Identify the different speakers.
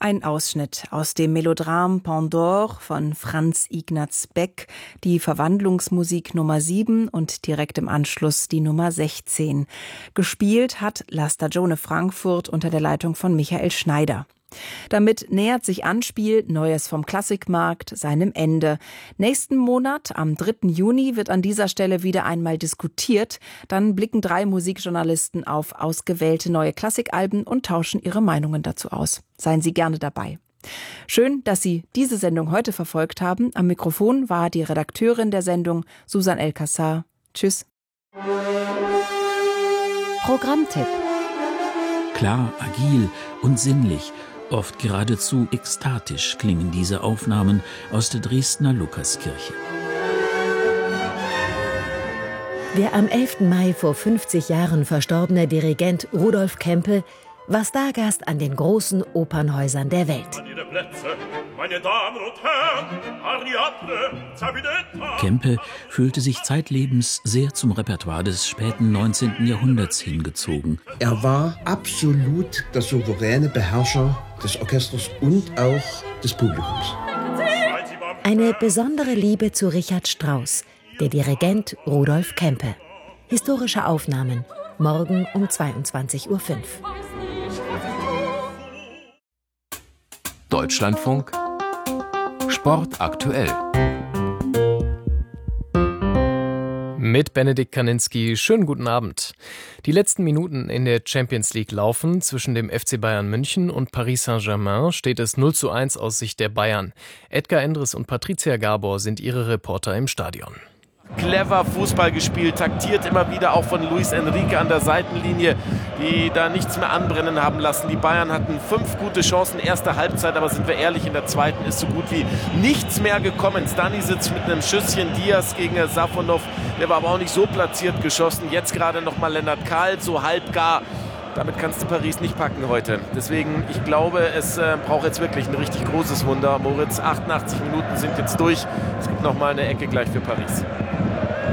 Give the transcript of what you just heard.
Speaker 1: Ein Ausschnitt aus dem Melodram Pandore von Franz Ignaz Beck, die Verwandlungsmusik Nummer 7 und direkt im Anschluss die Nummer 16. Gespielt hat La Stagione Frankfurt unter der Leitung von Michael Schneider. Damit nähert sich Anspiel, Neues vom Klassikmarkt, seinem Ende. Nächsten Monat, am 3. Juni, wird an dieser Stelle wieder einmal diskutiert. Dann blicken 3 Musikjournalisten auf ausgewählte neue Klassikalben und tauschen ihre Meinungen dazu aus. Seien Sie gerne dabei. Schön, dass Sie diese Sendung heute verfolgt haben. Am Mikrofon war die Redakteurin der Sendung, Susan El-Kassar. Tschüss.
Speaker 2: Programmtipp.
Speaker 3: Klar, agil und sinnlich. Oft geradezu ekstatisch klingen diese Aufnahmen aus der Dresdner Lukaskirche.
Speaker 2: Der am 11. Mai vor 50 Jahren verstorbene Dirigent Rudolf Kempe war Stargast an den großen Opernhäusern der Welt.
Speaker 3: Kempe fühlte sich zeitlebens sehr zum Repertoire des späten 19. Jahrhunderts hingezogen.
Speaker 4: Er war absolut der souveräne Beherrscher des Orchesters und auch des Publikums.
Speaker 2: Eine besondere Liebe zu Richard Strauss, der Dirigent Rudolf Kempe. Historische Aufnahmen, morgen um 22:05 Uhr.
Speaker 5: Deutschlandfunk Sport aktuell.
Speaker 6: Mit Benedikt Kaninski, schönen guten Abend. Die letzten Minuten in der Champions League laufen. Zwischen dem FC Bayern München und Paris Saint-Germain steht es 0:1 aus Sicht der Bayern. Edgar Endres und Patricia Gabor sind ihre Reporter im Stadion.
Speaker 7: Clever Fußball gespielt, taktiert immer wieder auch von Luis Enrique an der Seitenlinie, die da nichts mehr anbrennen haben lassen. Die Bayern hatten 5 gute Chancen, erste Halbzeit, aber sind wir ehrlich, in der zweiten ist so gut wie nichts mehr gekommen. Stanisic mit einem Schüsschen, Diaz gegen Safonov, der war aber auch nicht so platziert geschossen. Jetzt gerade nochmal Lennart Kahl, so halb gar. Damit kannst du Paris nicht packen heute. Deswegen, ich glaube, es braucht jetzt wirklich ein richtig großes Wunder. Moritz, 88 Minuten sind jetzt durch. Es gibt nochmal eine Ecke gleich für Paris.